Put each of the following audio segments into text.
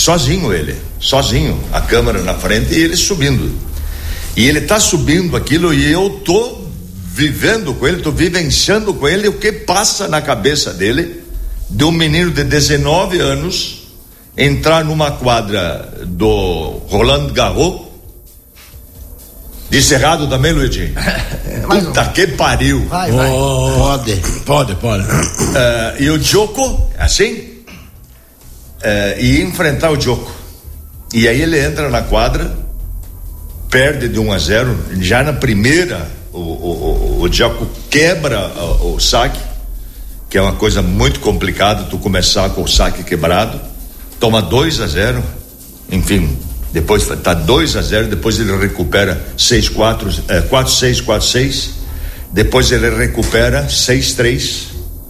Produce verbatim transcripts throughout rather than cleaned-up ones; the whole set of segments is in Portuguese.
sozinho ele, sozinho, a câmera na frente e ele subindo. E ele tá subindo aquilo e eu tô vivendo com ele, tô vivenciando com ele o que passa na cabeça dele, de um menino de dezenove anos entrar numa quadra do Roland Garros. Disse errado também, Luigi? Puta um... que pariu. Vai, vai. Oh, pode, pode, pode. Uh, e o Djoko, assim, uh, e enfrentar o Djoko. E aí ele entra na quadra, perde de um a zero, já na primeira o, o, o, o Djoko quebra o, o saque, que é uma coisa muito complicada, tu começar com o saque quebrado, toma dois a zero, enfim, depois tá dois a zero, depois ele recupera seis a quatro, é, quatro a seis, quatro a seis, depois ele recupera seis a três,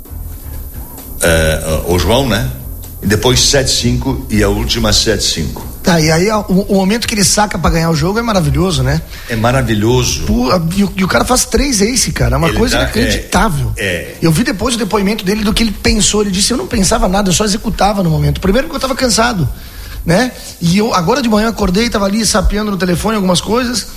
é, o João, né? E depois sete a cinco e a última sete a cinco. Tá, e aí o, o momento que ele saca pra ganhar o jogo é maravilhoso, né? É maravilhoso. Pô, e, o, e o cara faz três ace, cara, é uma ele coisa dá, inacreditável. É, é. Eu vi depois o depoimento dele do que ele pensou, ele disse, eu não pensava nada, eu só executava no momento. Primeiro porque eu tava cansado, né? E eu agora de manhã acordei, tava ali sapeando no telefone algumas coisas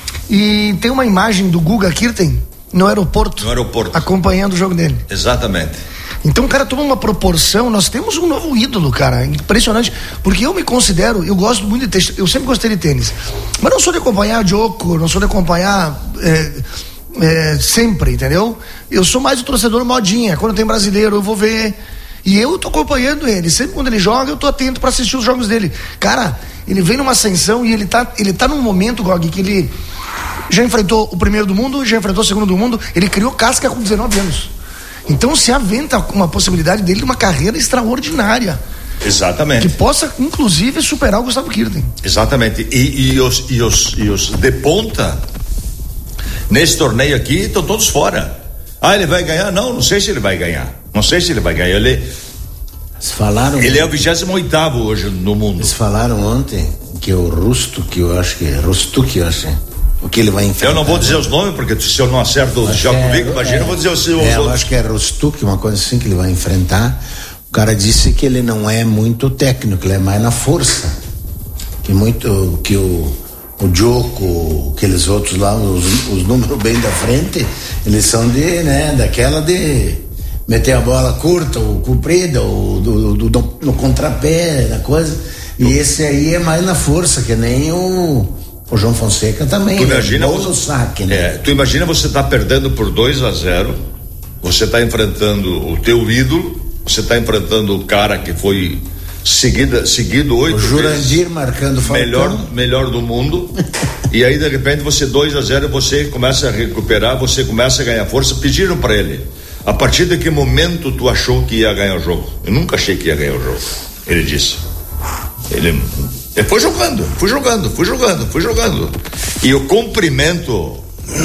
e tem uma imagem do Guga Kirten no aeroporto, no aeroporto, acompanhando o jogo dele. Exatamente. Então o cara toma uma proporção, nós temos um novo ídolo, cara, impressionante, porque eu me considero, eu gosto muito de tênis, eu sempre gostei de tênis, mas não sou de acompanhar Djoko, não sou de acompanhar é, é, sempre, entendeu? Eu sou mais o torcedor modinha, quando tem brasileiro eu vou ver, e eu tô acompanhando ele, sempre quando ele joga eu tô atento pra assistir os jogos dele. Cara, ele vem numa ascensão e ele tá, ele tá num momento, Gog, que ele já enfrentou o primeiro do mundo, já enfrentou o segundo do mundo, ele criou casca com dezenove anos. Então se aventa uma possibilidade dele de uma carreira extraordinária. Exatamente. Que possa, inclusive, superar o Gustavo Kirten. Exatamente. E, e, os, e, os, e os de ponta, nesse torneio aqui, estão todos fora. Ah, ele vai ganhar? Não, não sei se ele vai ganhar. Não sei se ele vai ganhar. Ele, Eles falaram, ele é o vigésimo oitavo hoje no mundo. Eles falaram ontem que o Rusto, que eu acho que é Rostuk, eu acho. O que ele vai enfrentar. Eu não vou dizer os nomes, porque se eu não acerto o Djokovic, é, imagina, é, eu vou dizer os, os é, eu outros. acho que é Rostuk, uma coisa assim que ele vai enfrentar. O cara disse que ele não é muito técnico, ele é mais na força. Que muito, que o, o Djoko, aqueles outros lá, os, os números bem da frente, eles são de, né, daquela de meter a bola curta ou comprida, ou do, do, do, no contrapé, da coisa. E eu, esse aí é mais na força, que nem o O João Fonseca também. Tu imagina, você, no saque, né? É, tu imagina você tá perdendo por dois a zero, você tá enfrentando o teu ídolo, você tá enfrentando o cara que foi seguida, seguido oito vezes. O Jurandir marcando Falcão. Melhor, melhor do mundo. E aí de repente você dois a zero, você começa a recuperar, você começa a ganhar força. Pediram para ele, a partir de que momento tu achou que ia ganhar o jogo? Eu nunca achei que ia ganhar o jogo. Ele disse. Ele Ele foi jogando, fui jogando, fui jogando, fui jogando. E o cumprimento.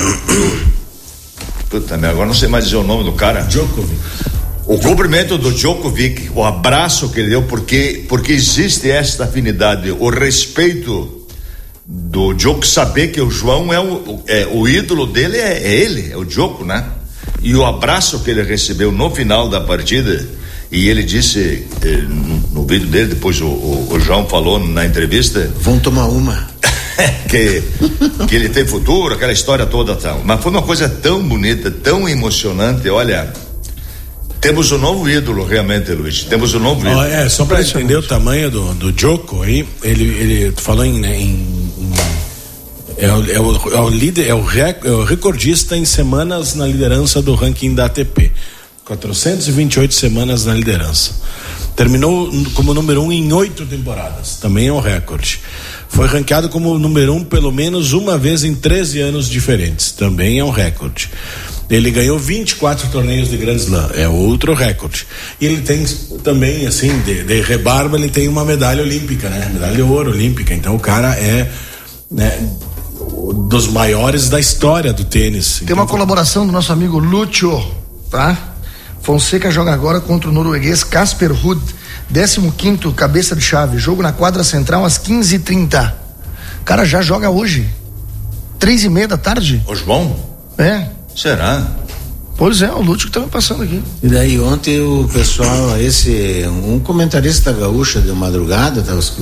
Puta merda, agora não sei mais dizer o nome do cara. Djokovic. O cumprimento do Djokovic, o abraço que ele deu, porque, porque existe esta afinidade, o respeito do Djoko, saber que o João é o, é, o ídolo dele, é, é ele, é o Djoko, né? E o abraço que ele recebeu no final da partida. E ele disse eh, no, no vídeo dele, depois o, o, o João falou na entrevista. Vão tomar uma. que, que ele tem futuro, aquela história toda tal. Mas foi uma coisa tão bonita, tão emocionante. Olha, temos um novo ídolo realmente, Luiz. Temos um novo ídolo. Oh, é, só para entender o tamanho do, do Djoko aí, ele, ele falou em, né, em, em é, o, é, o, é o líder, é o, rec, é o recordista em semanas na liderança do ranking da A T P. quatrocentas e vinte e oito semanas na liderança. Terminou como número um em oito temporadas. Também é um recorde. Foi ranqueado como número um pelo menos uma vez em treze anos diferentes. Também é um recorde. Ele ganhou vinte e quatro torneios de Grand Slam. É outro recorde. E ele tem também, assim, de, de rebarba, ele tem uma medalha olímpica, né? Medalha de ouro olímpica. Então o cara é, né, dos maiores da história do tênis. Tem então, uma colaboração do nosso amigo Lúcio, tá? Fonseca joga agora contra o norueguês Casper Ruud, décimo quinto cabeça de chave, jogo na quadra central às quinze e trinta. O cara já joga hoje, três e meia da tarde. O João? É. Será? Pois é, o Lúcio que tá me passando aqui. E daí ontem o pessoal, esse, um comentarista gaúcho de madrugada, tava